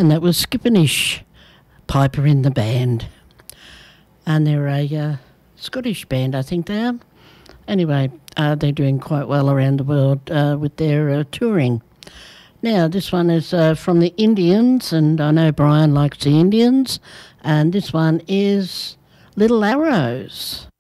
And that was Skippinish, piper in the band. And they're a Scottish band, I think they are. Anyway, they're doing quite well around the world with their touring. Now, this one is from the Indians, and I know Brian likes the Indians, and this one is Little Arrows.